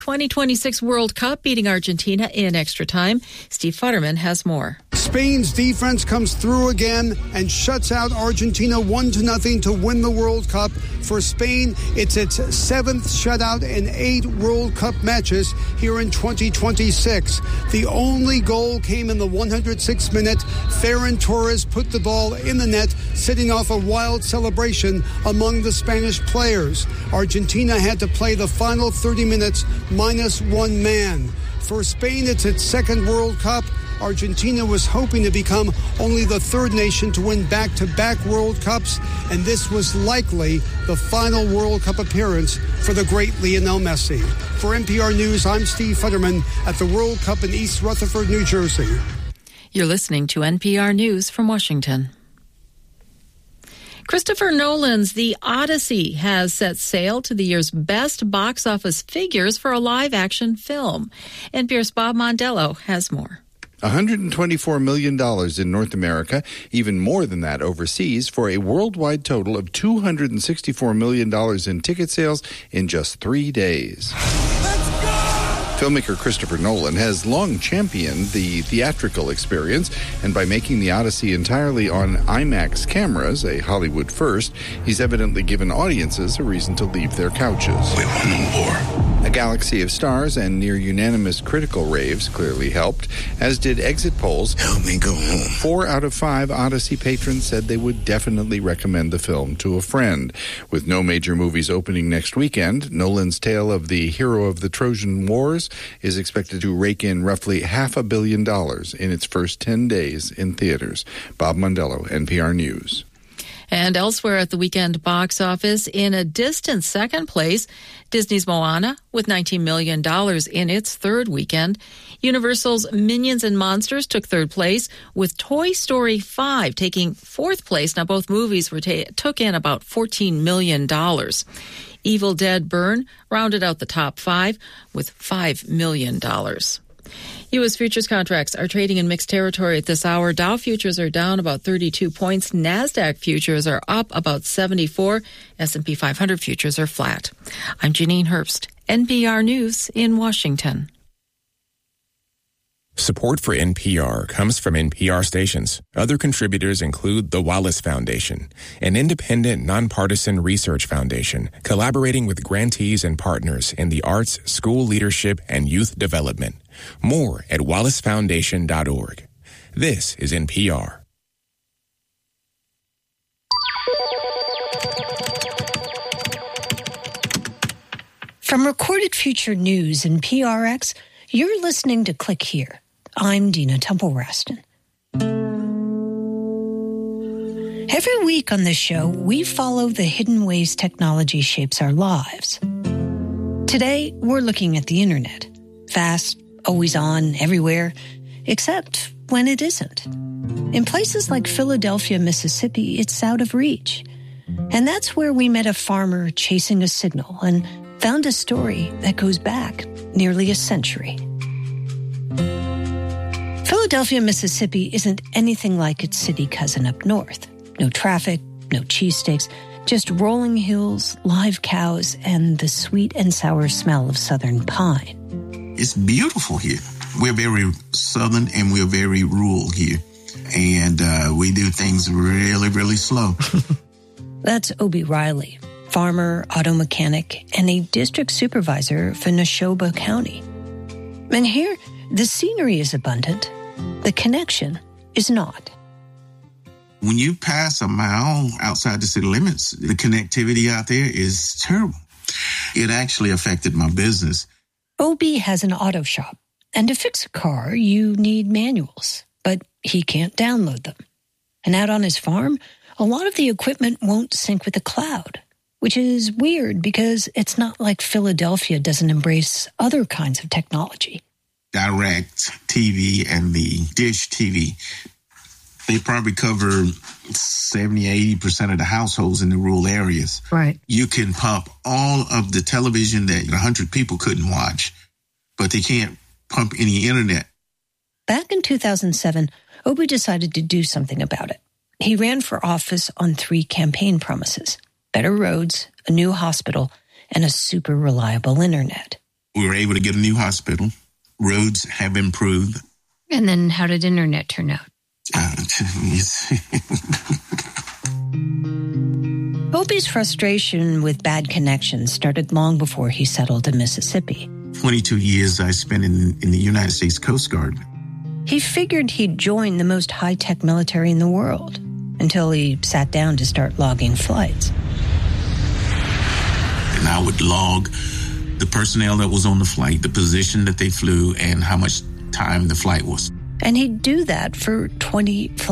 2026 World Cup beating Argentina in extra time. Steve Futterman has more. Spain's defense comes through again and shuts out Argentina 1-0 to win the World Cup. For Spain, it's its 7th shutout in 8 World Cup matches here in 2026. The only goal came in the 106th minute. Ferran Torres put the ball in the net, setting off a wild celebration among the Spanish players. Argentina had to play the final 30 minutes minus one man. For Spain, it's its 2nd World Cup. Argentina was hoping to become only the 3rd nation to win back-to-back World Cups, and this was likely the final World Cup appearance for the great Lionel Messi. For NPR News, I'm Steve Futterman at the World Cup in East Rutherford, New Jersey. You're listening to NPR News from Washington. Christopher Nolan's The Odyssey has set sail to the year's best box office figures for a live-action film. NPR's Bob Mondello has more. $124 million in North America, even more than that overseas, for a worldwide total of $264 million in ticket sales in just 3 days. Filmmaker Christopher Nolan has long championed the theatrical experience, and by making The Odyssey entirely on IMAX cameras, a Hollywood first, he's evidently given audiences a reason to leave their couches. We want no war. A galaxy of stars and near-unanimous critical raves clearly helped, as did exit polls. Help me go home. 4 out of 5 Odyssey patrons said they would definitely recommend the film to a friend. With no major movies opening next weekend, Nolan's tale of the hero of the Trojan Wars is expected to rake in roughly $500 million in its first 10 days in theaters. Bob Mondello, NPR News. And elsewhere at the weekend box office, in a distant second place, Disney's Moana with $19 million in its 3rd weekend. Universal's Minions and Monsters took 3rd place, with Toy Story 5 taking 4th place. Now, both movies took in about $14 million. Evil Dead Burn rounded out the top 5 with $5 million. U.S. futures contracts are trading in mixed territory at this hour. Dow futures are down about 32 points. NASDAQ futures are up about 74. S&P 500 futures are flat. I'm Janine Herbst, NPR News in Washington. Support for NPR comes from NPR stations. Other contributors include the Wallace Foundation, an independent, nonpartisan research foundation collaborating with grantees and partners in the arts, school leadership, and youth development. More at wallacefoundation.org. This is NPR. From Recorded Future News and PRX, you're listening to Click Here. I'm Dina Temple-Raston. Every week on this show, we follow the hidden ways technology shapes our lives. Today, we're looking at the internet. Fast, always on, everywhere, except when it isn't. In places like Philadelphia, Mississippi, it's out of reach. And that's where we met a farmer chasing a signal and found a story that goes back nearly a century. Philadelphia, Mississippi isn't anything like its city cousin up north. No traffic, no cheesesteaks, just rolling hills, live cows, and the sweet and sour smell of southern pine. It's beautiful here. We're very southern and we're very rural here. And we do things really, really slow. That's Obie Riley, farmer, auto mechanic, and a district supervisor for Neshoba County. And here, the scenery is abundant. The connection is not. When you pass a mile outside the city limits, the connectivity out there is terrible. It actually affected my business. Obie has an auto shop, and to fix a car, you need manuals, but he can't download them. And out on his farm, a lot of the equipment won't sync with the cloud, which is weird because it's not like Philadelphia doesn't embrace other kinds of technology. Direct TV and the Dish TV, they probably cover 70-80% of the households in the rural areas. Right. You can pump all of the television that 100 people couldn't watch, but they can't pump any internet. Back in 2007, Obie decided to do something about it. He ran for office on 3 campaign promises: better roads, a new hospital, and a super reliable internet. We were able to get a new hospital. Roads have improved. And then how did internet turn out? Opie's frustration with bad connections started long before he settled in Mississippi. 22 years I spent in the United States Coast Guard. He figured he'd join the most high-tech military in the world until he sat down to start logging flights. And I would log the personnel that was on the flight, the position that they flew, and how much time the flight was. And he'd do that for 20